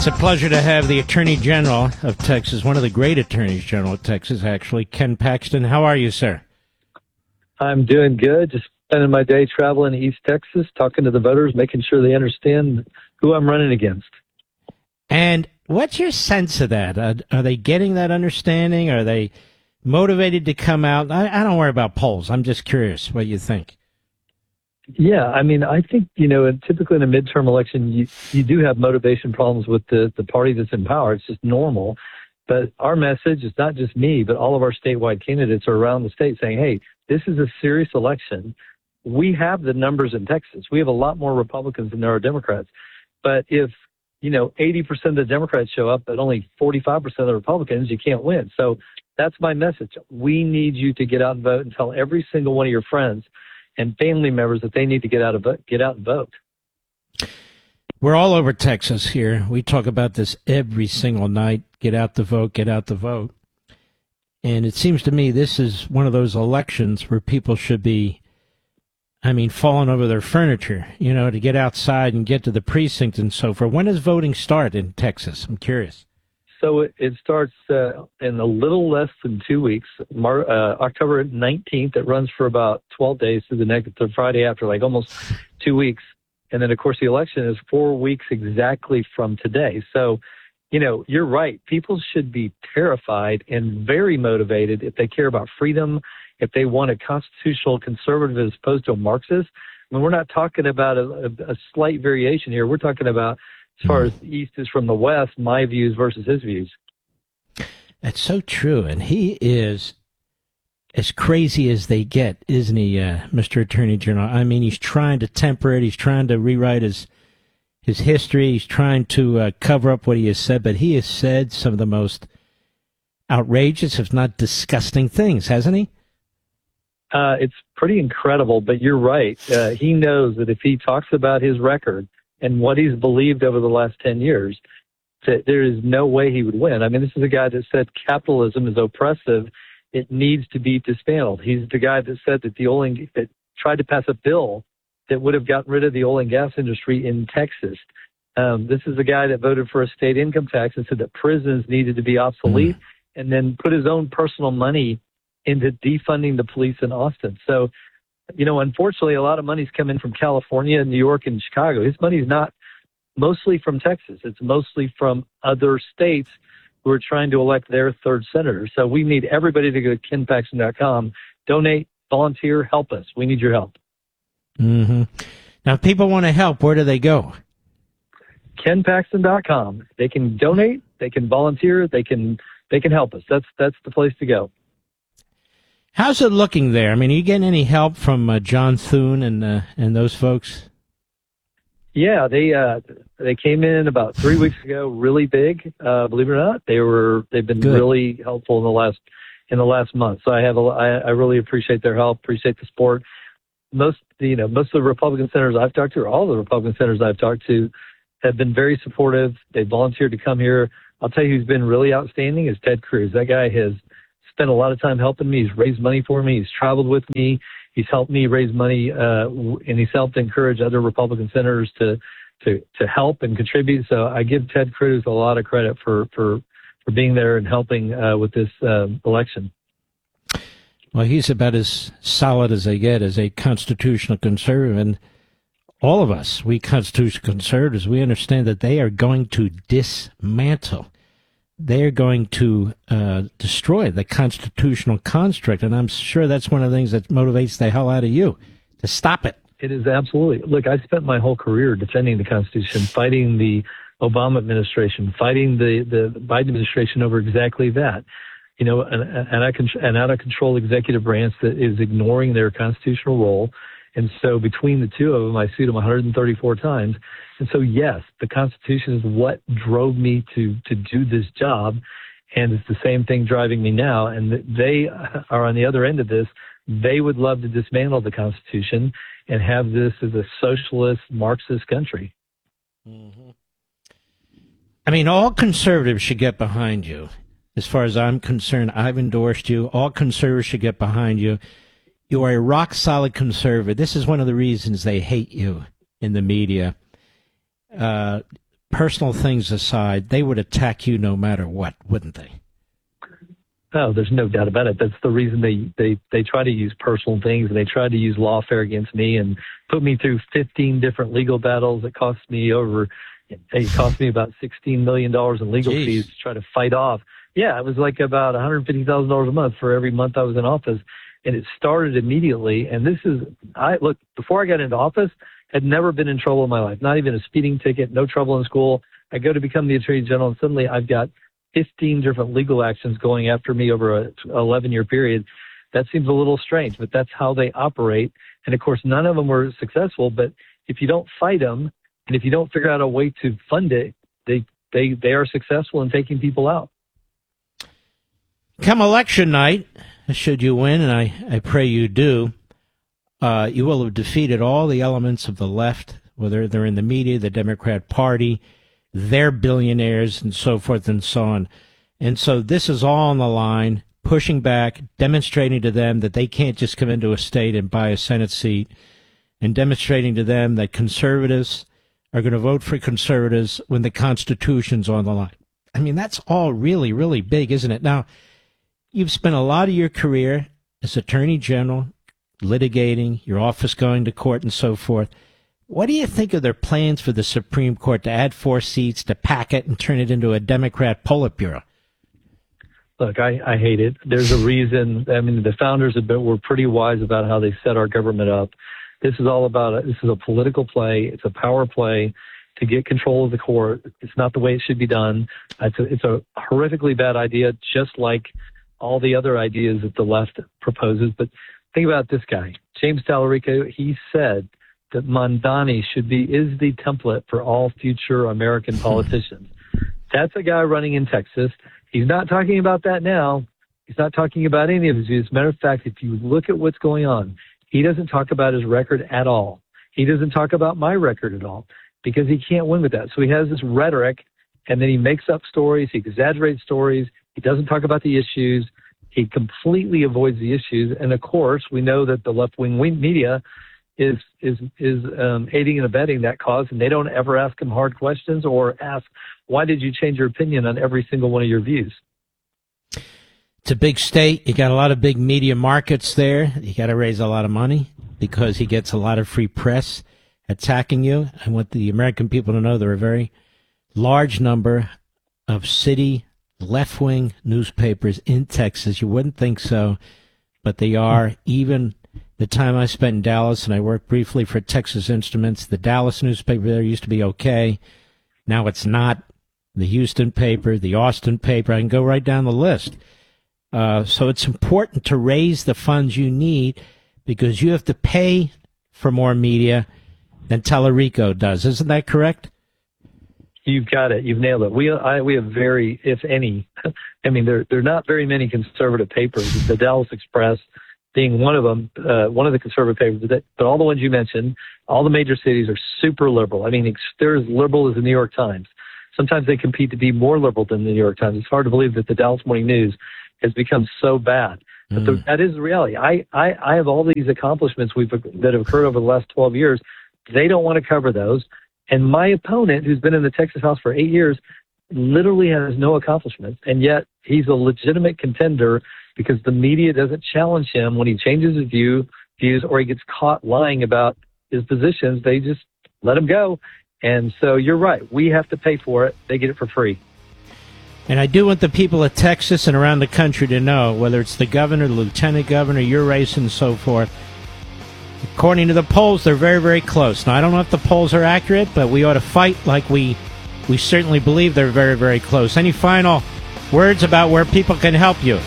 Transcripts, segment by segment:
It's a pleasure to have the Attorney General of Texas, one of the great attorneys general of Texas, actually, Ken Paxton. How are you, sir? I'm doing good. Just spending my day traveling to East Texas, talking to the voters, making sure they understand who I'm running against. And what's your sense of that? Are they getting that understanding? Are they motivated to come out? I don't worry about polls. I'm just curious what you think. Yeah, I mean, I think, typically in a midterm election, you do have motivation problems with the party that's in power. It's just normal. But our message is not just me, but all of our statewide candidates are around the state saying, hey, this is a serious election. We have the numbers in Texas. We have a lot more Republicans than there are Democrats. But if, 80% of the Democrats show up, but only 45% of the Republicans, you can't win. So that's my message. We need you to get out and vote and tell every single one of your friends and family members that they need to get out and vote. We're all over Texas here. We talk about this every single night. Get out the vote, get out the vote. And it seems to me this is one of those elections where people should be, falling over their furniture, to get outside and get to the precinct and so forth. When does voting start in Texas? I'm curious. So it starts in a little less than 2 weeks, October 19th. It runs for about 12 days to the Friday after, like almost 2 weeks. And then, of course, the election is 4 weeks exactly from today. So, you're right. People should be terrified and very motivated if they care about freedom, if they want a constitutional conservative as opposed to a Marxist. I mean, we're not talking about a slight variation here. We're talking about, as far as the East is from the West, my views versus his views. That's so true. And he is as crazy as they get, isn't he, Mr. Attorney General? He's trying to temper it. He's trying to rewrite his history. He's trying to cover up what he has said. But he has said some of the most outrageous, if not disgusting things, hasn't he? It's pretty incredible. But you're right. He knows that if he talks about his record and what he's believed over the last 10 years, that there is no way he would win. This is a guy that said capitalism is oppressive. It needs to be dismantled. He's the guy that said that that tried to pass a bill that would have gotten rid of the oil and gas industry in Texas. This is the guy that voted for a state income tax and said that prisons needed to be obsolete and then put his own personal money into defunding the police in Austin. So, unfortunately, a lot of money's coming from California, New York, and Chicago. His money's not mostly from Texas. It's mostly from other states who are trying to elect their third senator. So we need everybody to go to kenpaxton.com, donate, volunteer, help us. We need your help. Mm-hmm. Now, if people want to help, where do they go? kenpaxton.com. They can donate, they can volunteer, they can help us. That's the place to go. How's it looking there? Are you getting any help from John Thune and those folks? Yeah, they came in about 3 weeks ago, really big. Believe it or not, they've been Good. Really helpful in the last month. So I really appreciate their help, appreciate the support. Most of the Republican senators I've talked to, or all the Republican senators I've talked to, have been very supportive. They volunteered to come here. I'll tell you who's been really outstanding is Ted Cruz. That guy has spent a lot of time helping me. He's raised money for me. He's traveled with me. He's helped me raise money, and he's helped encourage other Republican senators to help and contribute. So I give Ted Cruz a lot of credit for being there and helping with this election. Well, he's about as solid as they get as a constitutional conservative. And all of us, we constitutional conservatives, we understand that they are going to dismantle. They're going to destroy the constitutional construct. And I'm sure that's one of the things that motivates the hell out of you, to stop it. It is absolutely. Look, I spent my whole career defending the Constitution, fighting the Obama administration, fighting the Biden administration over exactly that. An out-of-control executive branch that is ignoring their constitutional role. And so between the two of them, I sued them 134 times. And so, yes, the Constitution is what drove me to do this job. And it's the same thing driving me now. And they are on the other end of this. They would love to dismantle the Constitution and have this as a socialist, Marxist country. Mm-hmm. All conservatives should get behind you. As far as I'm concerned, I've endorsed you. All conservatives should get behind you. You are a rock-solid conservative. This is one of the reasons they hate you in the media. personal things aside, they would attack you no matter what, wouldn't they? Oh, there's no doubt about it. That's the reason they try to use personal things, and they try to use lawfare against me and put me through 15 different legal battles. It cost me about $16 million in legal fees to try to fight off. Yeah, it was like about $150,000 a month for every month I was in office. And it started immediately. And before I got into office, had never been in trouble in my life, not even a speeding ticket, no trouble in school. I go to become the Attorney General, and suddenly I've got 15 different legal actions going after me over a 11-year period. That seems a little strange, but that's how they operate. And of course, none of them were successful, but if you don't fight them, and if you don't figure out a way to fund it, they are successful in taking people out. Come election night, should you win, and I pray you do, you will have defeated all the elements of the left, whether they're in the media, the Democrat Party, they're billionaires, and so forth and so on. And so this is all on the line, pushing back, demonstrating to them that they can't just come into a state and buy a Senate seat, and demonstrating to them that conservatives are going to vote for conservatives when the Constitution's on the line. I mean, that's all really, really big, isn't it? Now, you've spent a lot of your career as Attorney General, litigating, your office going to court and so forth. What do you think of their plans for the Supreme Court to add 4 seats, to pack it and turn it into a Democrat Politburo? Look, I hate it. There's a reason. I mean, the founders were pretty wise about how they set our government up. This is a political play. It's a power play to get control of the court. It's not the way it should be done. It's a horrifically bad idea, just like all the other ideas that the left proposes. But think about this guy, James Tallarico. He said that Mamdani is the template for all future American politicians. That's a guy running in Texas. He's not talking about that now. He's not talking about any of his views. As a matter of fact, if you look at what's going on, he doesn't talk about his record at all. He doesn't talk about my record at all because he can't win with that. So he has this rhetoric, and then he makes up stories. He exaggerates stories. He doesn't talk about the issues. He completely avoids the issues. And of course, we know that the left-wing media is aiding and abetting that cause, and they don't ever ask him hard questions or ask, why did you change your opinion on every single one of your views? It's a big state. You got a lot of big media markets there. You got to raise a lot of money because he gets a lot of free press attacking you. I want the American people to know there are a very large number of city left-wing newspapers in Texas. You wouldn't think so, but they are. Even the time I spent in Dallas, and I worked briefly for Texas Instruments, the Dallas newspaper there used to be okay. Now it's not. The Houston paper, the Austin paper, I can go right down the list. So it's important to raise the funds you need because you have to pay for more media than Tallarico does. Isn't that correct? You've got it. You've nailed it. We have very, if any, I mean, there are not very many conservative papers. The Dallas Express being one of them, one of the conservative papers. But all the ones you mentioned, all the major cities are super liberal. I mean, they're as liberal as the New York Times. Sometimes they compete to be more liberal than the New York Times. It's hard to believe that the Dallas Morning News has become so bad. But that is the reality. I have all these accomplishments that have occurred over the last 12 years. They don't want to cover those. And my opponent, who's been in the Texas House for 8 years, literally has no accomplishments. And yet he's a legitimate contender because the media doesn't challenge him when he changes his views or he gets caught lying about his positions. They just let him go. And so you're right. We have to pay for it. They get it for free. And I do want the people of Texas and around the country to know, whether it's the governor, the lieutenant governor, your race, and so forth, according to the polls, they're very, very close. Now, I don't know if the polls are accurate, but we ought to fight like we certainly believe they're very, very close. Any final words about where people can help you?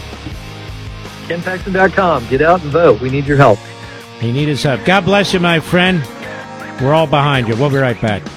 KenPaxton.com. Get out and vote. We need your help. You need his help. God bless you, my friend. We're all behind you. We'll be right back.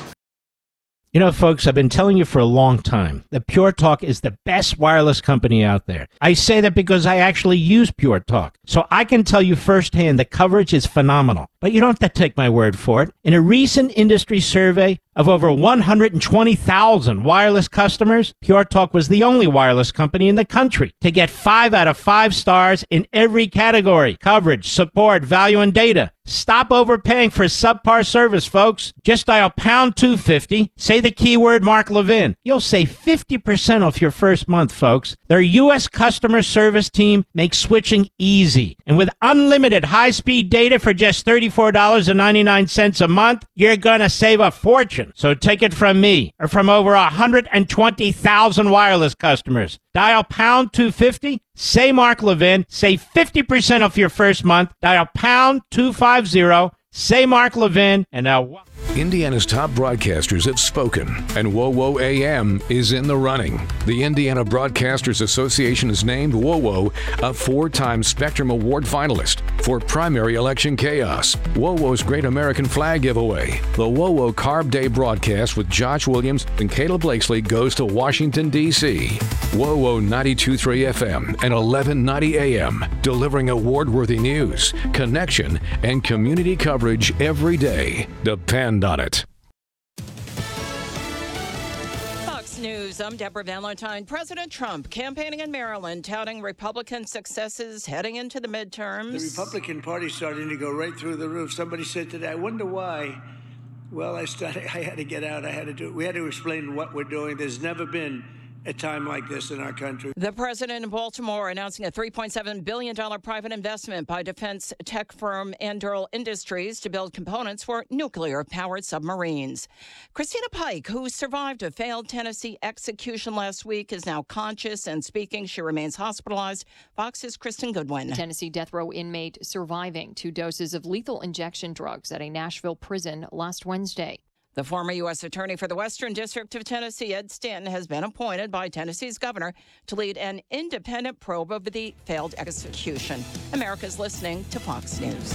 You know, folks, I've been telling you for a long time that Pure Talk is the best wireless company out there. I say that because I actually use Pure Talk. So I can tell you firsthand the coverage is phenomenal. But you don't have to take my word for it. In a recent industry survey, Of over 120,000 wireless customers, Pure Talk was the only wireless company in the country to get 5 out of 5 stars in every category: coverage, support, value, and data. Stop overpaying for subpar service, folks. Just dial pound 250, say the keyword Mark Levin. You'll save 50% off your first month, folks. Their U.S. customer service team makes switching easy. And with unlimited high-speed data for just $34.99 a month, you're going to save a fortune. So take it from me, or from over 120,000 wireless customers. Dial pound 250, say Mark Levin, save 50% off your first month. Dial pound 250, say Mark Levin, and now... Indiana's top broadcasters have spoken, and WOWO AM is in the running. The Indiana Broadcasters Association has named WOWO a 4-time Spectrum Award finalist for Primary Election Chaos, WOWO's Great American Flag Giveaway. The WOWO Carb Day broadcast with Josh Williams and Caleb Blakesley goes to Washington, D.C. WOWO 92.3 FM and 1190 AM, delivering award-worthy news, connection, and community coverage every day. Depend on it. Fox News, I'm Deborah Valentine. President Trump campaigning in Maryland, touting Republican successes heading into the midterms. The Republican Party starting to go right through the roof. Somebody said today, I wonder why. Well, I had to get out. We had to explain what we're doing. There's never been a time like this in our country. The president in Baltimore announcing a $3.7 billion private investment by defense tech firm Anduril Industries to build components for nuclear-powered submarines. Christina Pike, who survived a failed Tennessee execution last week, is now conscious and speaking. She remains hospitalized. Fox's Kristen Goodwin. Tennessee death row inmate surviving 2 doses of lethal injection drugs at a Nashville prison last Wednesday. The former U.S. Attorney for the Western District of Tennessee, Ed Stanton, has been appointed by Tennessee's governor to lead an independent probe of the failed execution. America's listening to Fox News.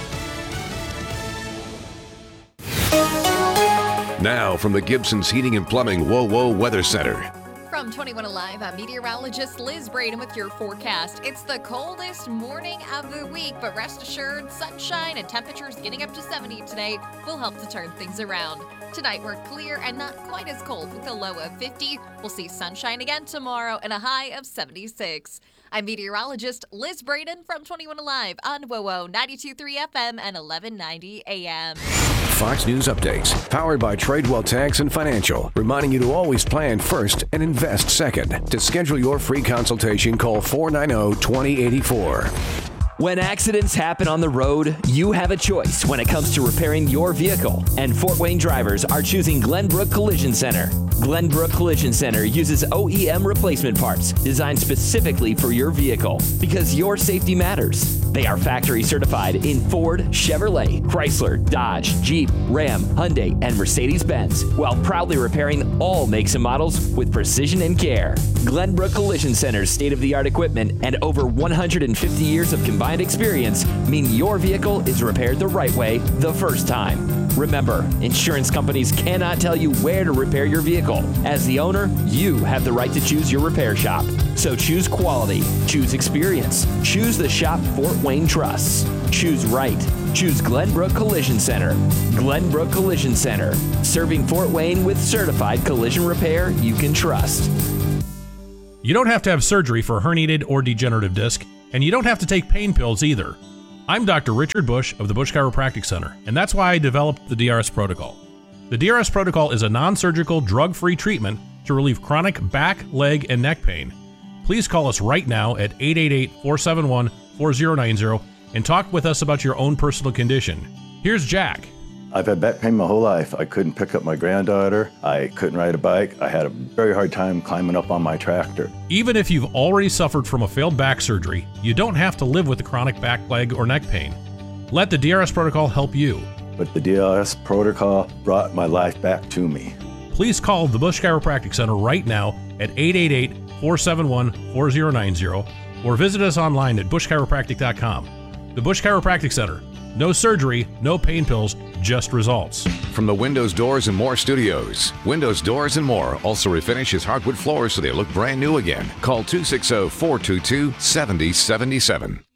Now from the Gibson's Heating and Plumbing WOWO Weather Center. From 21 Alive, I'm meteorologist Liz Braden with your forecast. It's the coldest morning of the week, but rest assured, sunshine and temperatures getting up to 70 today will help to turn things around. Tonight, we're clear and not quite as cold with a low of 50. We'll see sunshine again tomorrow and a high of 76. I'm meteorologist Liz Braden from 21 Alive on WOWO 92.3 FM and 1190 AM. Fox News Updates, powered by Tradewell Tax and Financial, reminding you to always plan first and invest second. To schedule your free consultation, call 490-2084. When accidents happen on the road, you have a choice when it comes to repairing your vehicle. And Fort Wayne drivers are choosing Glenbrook Collision Center. Glenbrook Collision Center uses OEM replacement parts designed specifically for your vehicle because your safety matters. They are factory certified in Ford, Chevrolet, Chrysler, Dodge, Jeep, Ram, Hyundai, and Mercedes-Benz, while proudly repairing all makes and models with precision and care. Glenbrook Collision Center's state-of-the-art equipment and over 150 years of combined experience mean your vehicle is repaired the right way the first time. Remember, insurance companies cannot tell you where to repair your vehicle. As the owner, you have the right to choose your repair shop. So choose quality, choose experience, choose the shop Fort Wayne trusts. Choose right. Choose Glenbrook Collision Center. Glenbrook Collision Center, serving Fort Wayne with certified collision repair you can trust. You don't have to have surgery for a herniated or degenerative disc, and you don't have to take pain pills either. I'm Dr. Richard Bush of the Bush Chiropractic Center, and that's why I developed the DRS Protocol. The DRS Protocol is a non-surgical, drug-free treatment to relieve chronic back, leg, and neck pain. Please call us right now at 888-471-4090 and talk with us about your own personal condition. Here's Jack. I've had back pain my whole life. I couldn't pick up my granddaughter. I couldn't ride a bike. I had a very hard time climbing up on my tractor. Even if you've already suffered from a failed back surgery, you don't have to live with the chronic back, leg, or neck pain. Let the DRS Protocol help you. But the DRS Protocol brought my life back to me. Please call the Bush Chiropractic Center right now at 888-471-4090 or visit us online at bushchiropractic.com. The Bush Chiropractic Center. No surgery, no pain pills, just results. From the Windows, Doors, and More studios, Windows, Doors, and More also refinishes hardwood floors so they look brand new again. Call 260-422-7077.